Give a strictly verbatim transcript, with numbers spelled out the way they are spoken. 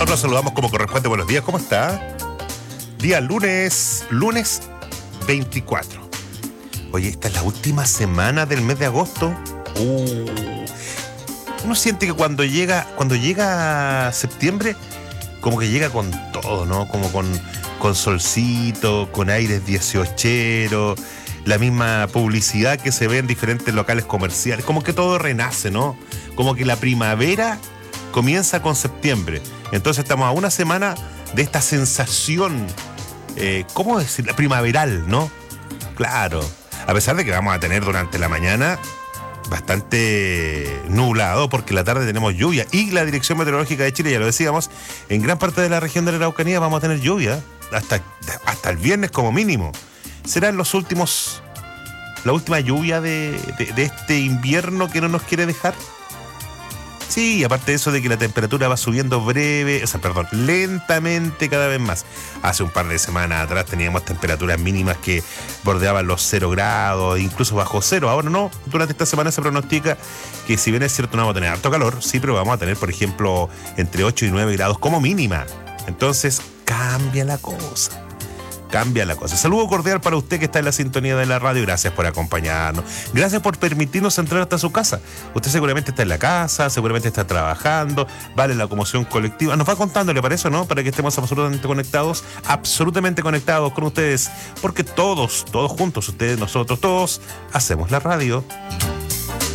Nosotros saludamos como corresponde. Buenos días, ¿cómo está? Día lunes, lunes veinticuatro. Oye, esta es la última semana del mes de agosto. Uh, uno siente que cuando llega, cuando llega septiembre, como que llega con todo, ¿no? Como con, con solcito, con aires dieciocheros, la misma publicidad que se ve en diferentes locales comerciales. Como que todo renace, ¿no? Como que la primavera comienza con septiembre. Entonces estamos a una semana de esta sensación, eh, ¿cómo decirlo? Primaveral, ¿no? Claro. A pesar de que vamos a tener durante la mañana bastante nublado, porque en la tarde tenemos lluvia. Y la Dirección Meteorológica de Chile, ya lo decíamos, en gran parte de la región de la Araucanía vamos a tener lluvia hasta, hasta el viernes como mínimo. Serán los últimos, la última lluvia de, de, de este invierno que no nos quiere dejar. Sí, aparte de eso de que la temperatura va subiendo breve, o sea, perdón, lentamente cada vez más. Hace un par de semanas atrás teníamos temperaturas mínimas que bordeaban los cero grados, incluso bajo cero. Ahora no, durante esta semana se pronostica que si bien es cierto no vamos a tener harto calor, sí, pero vamos a tener, por ejemplo, entre ocho y nueve grados como mínima. Entonces, cambia la cosa. Cambia la cosa. Saludo cordial para usted que está en la sintonía de la radio. Gracias por acompañarnos. Gracias por permitirnos entrar hasta su casa. Usted seguramente está en la casa, seguramente está trabajando, vale la locomoción colectiva. Nos va contando, ¿le parece o no? Para que estemos absolutamente conectados, absolutamente conectados con ustedes. Porque todos, todos juntos, ustedes, nosotros, todos, hacemos la radio.